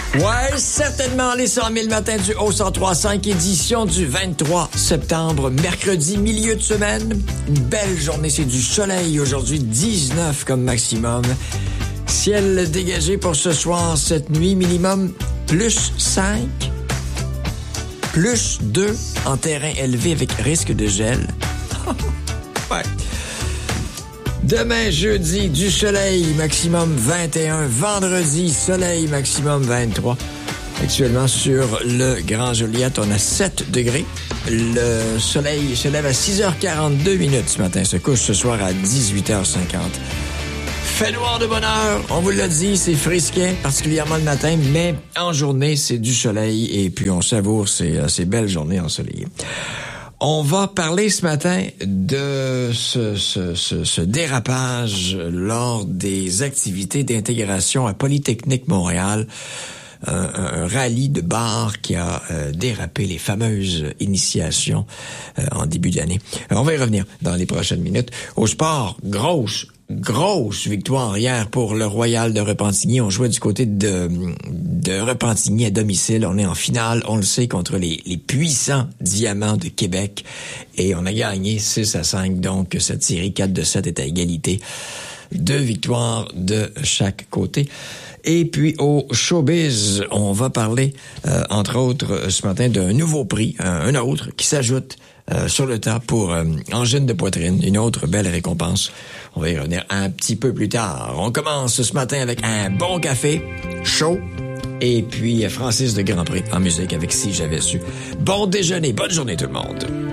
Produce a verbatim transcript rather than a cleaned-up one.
Ouais, certainement les cent mille matins du Haut cent trois virgule cinq, édition du vingt-trois septembre, mercredi, milieu de semaine. Une belle journée, c'est du soleil aujourd'hui, dix-neuf comme maximum. Ciel dégagé pour ce soir, cette nuit, minimum plus cinq, plus deux en terrain élevé avec risque de gel. Ouais. Demain, jeudi, du soleil, maximum vingt et un. Vendredi, soleil, maximum vingt-trois. Actuellement, sur le Grand Joliette, on a sept degrés. Le soleil se lève à six heures quarante-deux minutes ce matin, se couche ce soir à dix-huit heures cinquante. Fait noir de bonne heure, on vous l'a dit, c'est frisquet, particulièrement le matin, mais en journée, c'est du soleil et puis on savoure ces, ces belles journées ensoleillées. On va parler ce matin de ce, ce, ce, ce dérapage lors des activités d'intégration à Polytechnique Montréal. Un, un rallye de bars qui a euh, dérapé les fameuses initiations euh, en début d'année. Alors, on va y revenir dans les prochaines minutes. Au sport, grosse Grosse victoire hier pour le Royal de Repentigny. On jouait du côté de, de Repentigny à domicile. On est en finale, on le sait, contre les, les puissants Diamants de Québec. Et on a gagné six à cinq. Donc, cette série quatre de sept est à égalité. Deux victoires de chaque côté. Et puis, au showbiz, on va parler, euh, entre autres, ce matin, d'un nouveau prix, un, un autre, qui s'ajoute euh, sur le tas pour euh, angine de poitrine. Une autre belle récompense. On va y revenir un petit peu plus tard. On commence ce matin avec un bon café, chaud, et puis Francis de Grandpré en musique avec Si j'avais su. Bon déjeuner, bonne journée tout le monde.